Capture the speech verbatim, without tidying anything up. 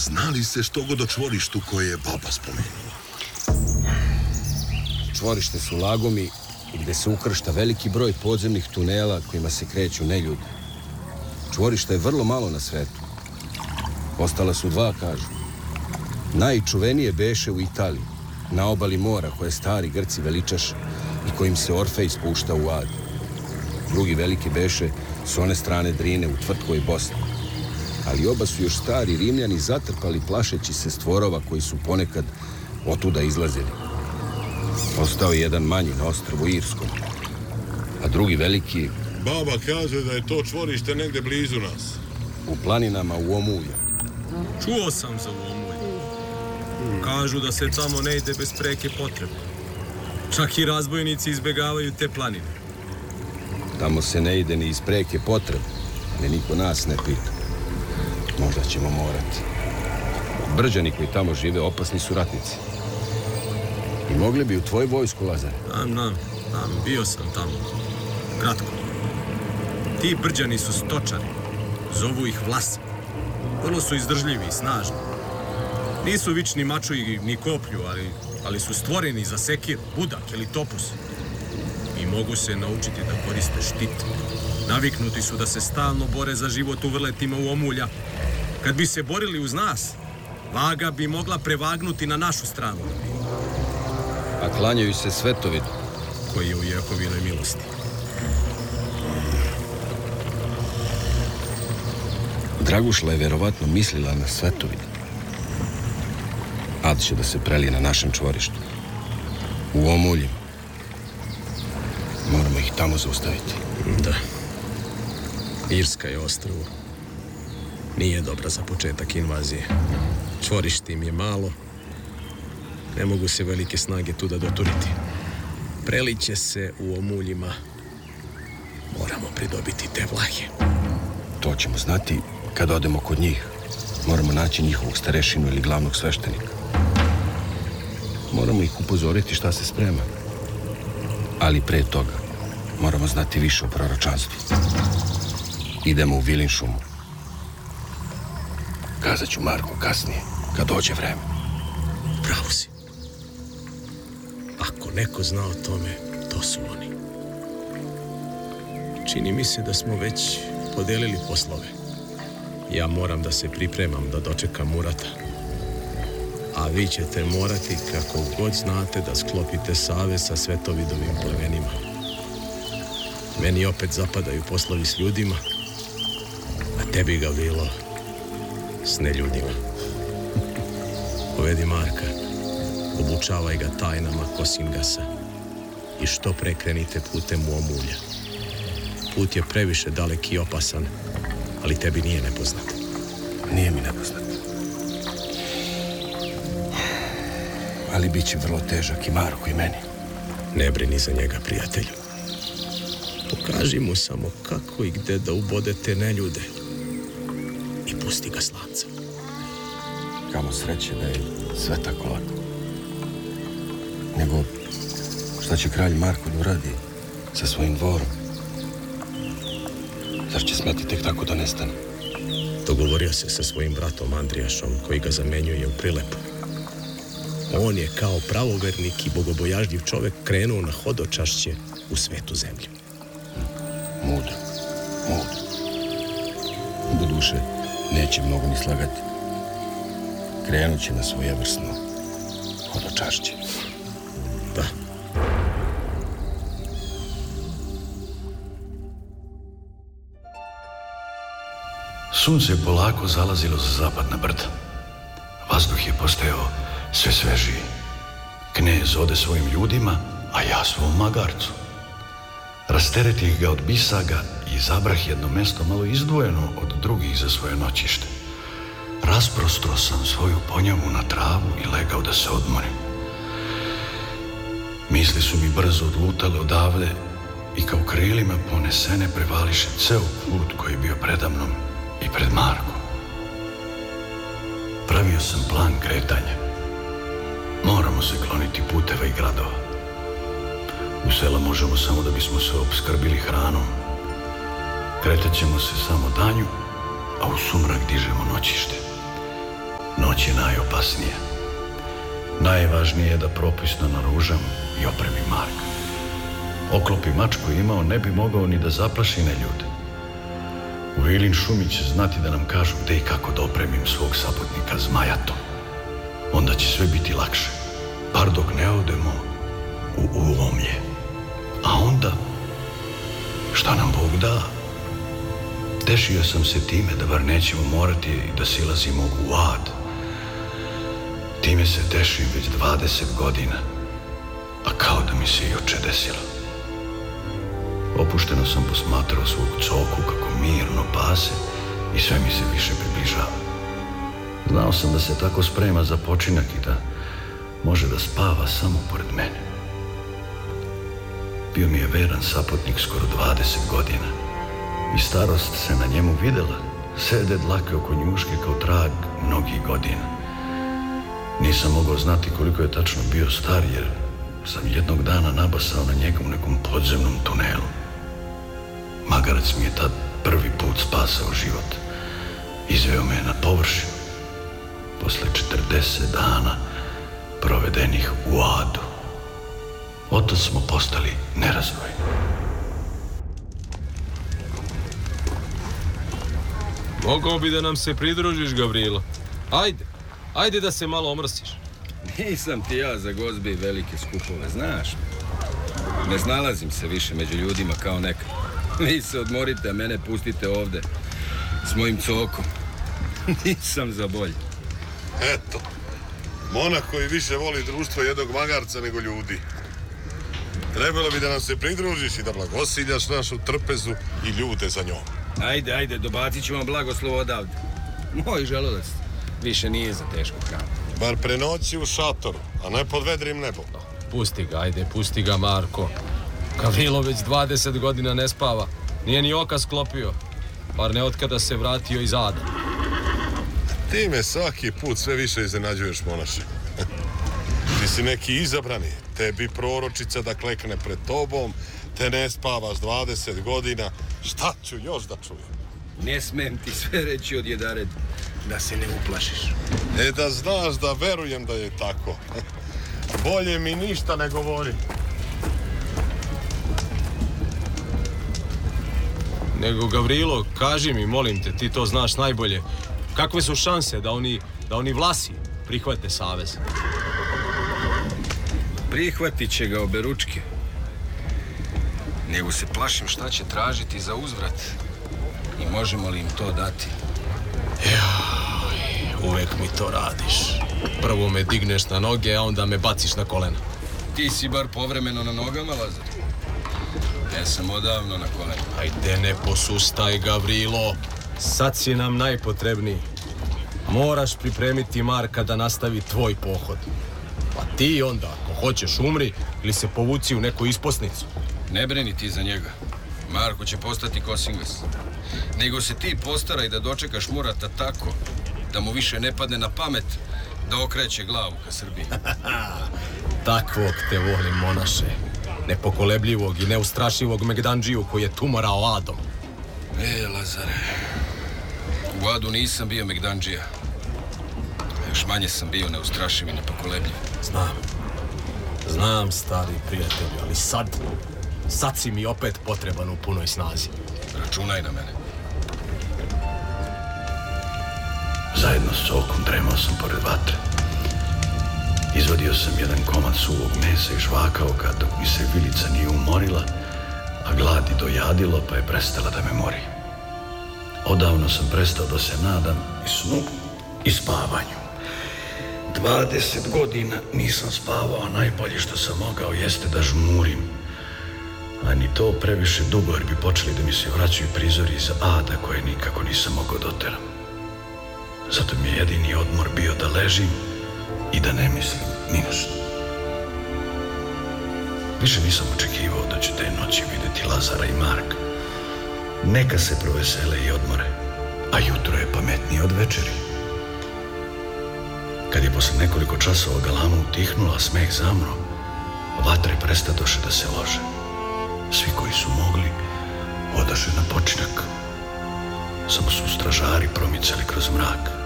znali se što god o čvorištu koje je baba spomenula? Čvorište su lagomi gde se ukršta veliki broj podzemnih tunela kojima se kreću neljudi. Čvorišta je vrlo malo na svetu. Ostala su dva, kažu. Najčuvenije beše u Italiji, na obali mora koje stari Grci veličaše i kojim se Orfej spušta u Ad. Drugi veliki beše s one strane Drine u Tvrtkoj Bosni. Ali oba su još stari Rimljani zatrpali plašeći se stvorova koji su ponekad otuda izlazili. Ostao je jedan manji na ostrvu Irskom, a drugi veliki... Baba kaže da je to čvorište negde blizu nas. U planinama u Omulju. Čuo sam za Omulju. Kažu da se tamo ne ide bez preke potrebe. Čak i razbojnici izbegavaju te planine. Tamo se ne ide ni iz preke potrebe, ali niko nas ne pita. Možda ćemo morati. Brđani koji tamo žive opasni su ratnici. I mogli bi u tvoju vojsku, Lazare. Znam, znam, znam, bio sam tamo. Kratko. Ti Brđani su stočari. Zovu ih Vlasi. Vrlo su izdržljivi i snažni. Nisu vični mačuji ni koplju, ali, ali su stvoreni za sekir, budak ili topus. I mogu se naučiti da koriste štit. Naviknuti su da se stalno bore za život u vrletima u Omulja. Kad bi se borili uz nas, vaga bi mogla prevagnuti na našu stranu. A klanjaju se Svetovidu, koji je u Jehovinoj milosti. Dragušla je verovatno mislila na Svetovid. Ad će da se prelije na našem čvorištu. U Omuljima. Moramo ih tamo zaustaviti. Da. Irska je ostrvo. Nije dobra za početak invazije. Čvorište im je malo. Ne mogu se velike snage tuda doturiti. Preliće se u Omuljima. Moramo pridobiti te vlahe. To ćemo znati kad odemo kod njih. Moramo naći njihovog starešinu ili glavnog sveštenika. Moramo ih upozoriti šta se sprema. Ali pre toga moramo znati više o proročanstvu. Idemo u Vilinšumu. Kazat ću Marku kasnije, kad dođe vreme. Pravo si. Ako neko zna o tome, to su oni. Čini mi se da smo već podelili poslove. Ja moram da se pripremam da dočekam Murata. A vi ćete morati, kako god znate, da sklopite savez sa Svetovidovim plemenima. Meni opet zapadaju poslovi s ljudima, a tebi ga bilo s neljudima. Povedi Marka, obučavaj ga tajnama Kosingasa i što pre krenite putem u Omulja. Put je previše dalek i opasan, ali tebi nije nepoznat. Nije mi nepoznat. Ali bit će vrlo težak i Marku i meni. Ne brini za njega, prijatelju. Pokaži mu samo kako i gde da ubode te neljude i pusti ga slanca. Kamo sreće da je sve tako lako. Nego, šta će kralj Marko da uradi sa svojim dvorom? Zar će smeti tek tako da nestane? Dogovorio se sa svojim bratom Andrijašom, koji ga zamenjuje u Prilepu. On je kao pravovernik i bogobojažljiv čovek krenuo na hodočašće u svetu zemlju. Mudro, mudro. Doduše, neće mnogo ni slagati. Krenut će na svojevrsno hodočašće. Da. Sunce je polako zalazilo za zapadna brda. Vazduh je postajao sve svežiji. Knez ode svojim ljudima, a ja svom magarcu. Rasteretih ga od bisaga i izabrah jedno mesto malo izdvojeno od drugih za svoje noćište. Rasprostro sam svoju ponjavu na travu i legao da se odmorim. Misli su mi brzo odlutale odavde i kao krilima ponesene prevališe ceo put koji je bio predamnom i pred Markom. Pravio sam plan kretanja. Moramo se kloniti puteva i gradova. U sela možemo samo da bismo se opskrbili hranom. Kretat ćemo se samo danju, a u sumrak dižemo noćište. noć je najopasnija. Najvažnije je da propisno naružam i opremi Marka. Oklop i mač koji imao ne bi mogao ni da zaplaši neljude. U Vilin šumi će znati da nam kažu gde i kako da opremim svog saputnika Zmajatom. Onda će sve biti lakše, bar dok ne odemo u Ulomlje. A onda, šta nam Bog da? Tešio sam se time da bar nećemo morati da silazimo u ad. Time se tešim već dvadeset godina, a kao da mi se juče desilo. Opušteno sam posmatrao svog coku kako mirno pase i sve mi se više približava. Znao sam da se tako sprema za počinak i da može da spava samo pored mene. Bio mi je veran saputnik skoro dvadeset godina i starost se na njemu videla, sede dlake oko njuške kao trag mnogih godina. Nisam mogao znati koliko je tačno bio star, jer sam jednog dana nabasao na njega u nekom podzemnom tunelu. Magarac mi je tad prvi put spasao život. Izveo me na površinu. Posle četrdeset dana provedenih u adu. Oto smo postali nerazdvojni. Mogao bi da nam se pridružiš, Gavrilo. Ajde, ajde da se malo omrsiš. Nisam ti ja za gozbe i velike skupove, znaš. Ne znalazim se više među ljudima kao nekad. Vi se odmorite, a mene pustite ovde s mojim cokom. Nisam za bolje. Eto, monah koji više voli društvo jednog magarca nego ljudi. Trebalo bi da nam se pridružiš i da blagosiljaš našu trpezu i ljude za njom. Ajde, ajde, dobacit ću vam blagoslov odavde. Moj želudac više nije za tešku hranu. Bar prenoći u šatoru, a ne pod vedrim nebom. Pusti ga, ajde, pusti ga, Marko. Gavrilo već dvadeset godina ne spava. Nije ni oka sklopio. Bar ne otkada se vratio iz ada. Ti me svaki put sve više iznenađuješ, monaše. Ti si neki izabrani. Tebi proročica da klekne pred tobom, te ne spavaš dvadeset godina. Šta ću još da čujem? Ne smem ti sve reći od jedared, da se ne uplašiš. E da znaš da verujem da je tako. Bolje mi ništa ne govori. Nego, Gavrilo, kaži mi, molim te, ti to znaš najbolje. Kakve su šanse da oni, da oni Vlasi prihvate savez? Prihvatit će ga oberučke. Nego se plašim šta će tražiti za uzvrat. I možemo li im to dati? Joj, uvek mi to radiš. Prvo me digneš na noge, a onda me baciš na kolena. Ti si bar povremeno na nogama, Lazar. Ja sam odavno na kolena. Ajde, ne posustaj, Gavrilo. Sad si nam najpotrebniji. Moraš pripremiti Marka da nastavi tvoj pohod. Pa ti onda, ako hoćeš, umri ili se povuci u neku isposnicu. Ne brini ti za njega. Marko će postati Kosingas. Nego se ti postaraj da dočekaš Murata tako da mu više ne padne na pamet da okreće glavu ka Srbiji. Takvog te volim, monaše. Nepokolebljivog i neustrašivog Megdandžiju koji je tumorao adom. E, Lazare, u adu nisam bio Megdandžija. Još manje sam bio neustrašiv i nepokolebljiv. Znam. Znam, stari prijatelju, ali sad... Sad si mi opet potreban u punoj snazi. Računaj na mene. Zajedno s cokom dremao sam pored vatre. Izvadio sam jedan komad suvog mesa i žvakao ga dok mi se vilica nije umorila, a gladi dojadilo pa je prestala da me mori. Odavno sam prestao da se nadam i snu i spavanju. Dvadeset godina nisam spavao, a najbolje što sam mogao jeste da žmurim. A ni to previše dugo, jer bi počeli da mi se vraćaju prizori iz ada koje nikako nisam mogao doteram. Zato mi je jedini odmor bio da ležim i da ne mislim ni na što. Više nisam očekivao da ću te noći vidjeti Lazara i Marka. Neka se provesele i odmore, a jutro je pametnije od večeri. Kad je posle nekoliko časova galama utihnula, smeh zamro, vatre prestadoše da se lože. Svi koji su mogli odaše na počinak. Samo su stražari promicali kroz mrak.